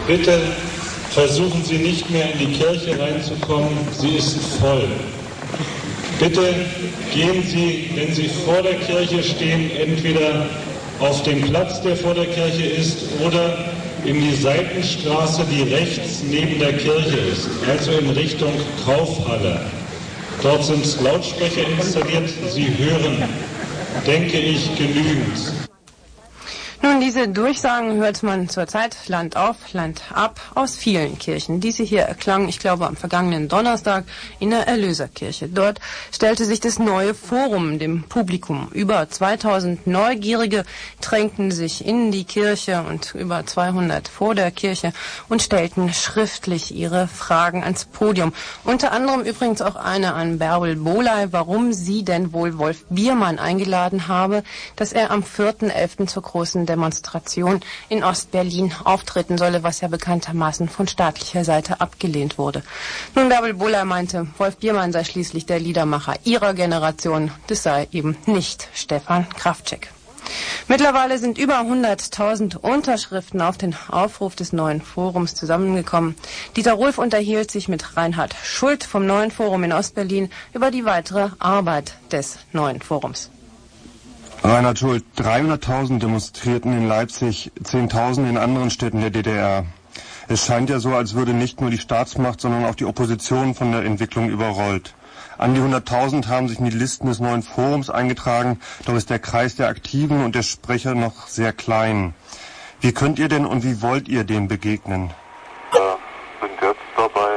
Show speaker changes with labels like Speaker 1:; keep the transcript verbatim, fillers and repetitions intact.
Speaker 1: Bitte versuchen Sie nicht mehr in die Kirche reinzukommen, sie ist voll. Bitte gehen Sie, wenn Sie vor der Kirche stehen, entweder auf den Platz, der vor der Kirche ist, oder in die Seitenstraße, die rechts neben der Kirche ist, also in Richtung Kaufhalle. Dort sind Lautsprecher installiert, Sie hören, denke ich, genügend.
Speaker 2: Nun, diese Durchsagen hört man zurzeit Land auf, Land ab aus vielen Kirchen. Diese hier erklangen, ich glaube, am vergangenen Donnerstag in der Erlöserkirche. Dort stellte sich das neue Forum dem Publikum. Über zweitausend Neugierige drängten sich in die Kirche und über zweihundert vor der Kirche und stellten schriftlich ihre Fragen ans Podium. Unter anderem übrigens auch eine an Bärbel Bohley, warum sie denn wohl Wolf Biermann eingeladen habe, dass er am vierten elften zur großen Demonstration in Ostberlin auftreten solle, was ja bekanntermaßen von staatlicher Seite abgelehnt wurde. Nun, Bärbel Bohley meinte, Wolf Biermann sei schließlich der Liedermacher ihrer Generation, das sei eben nicht Stefan Kraftschek. Mittlerweile sind über hunderttausend Unterschriften auf den Aufruf des neuen Forums zusammengekommen. Dieter Rulf unterhielt sich mit Reinhard Schult vom neuen Forum in Ostberlin über die weitere Arbeit des neuen Forums.
Speaker 3: Reinhard Schult, dreihunderttausend demonstrierten in Leipzig, zehntausend in anderen Städten der D D R. Es scheint ja so, als würde nicht nur die Staatsmacht, sondern auch die Opposition von der Entwicklung überrollt. An die hunderttausend haben sich in die Listen des neuen Forums eingetragen, doch ist der Kreis der Aktiven und der Sprecher noch sehr klein. Wie könnt ihr denn und wie wollt ihr dem begegnen?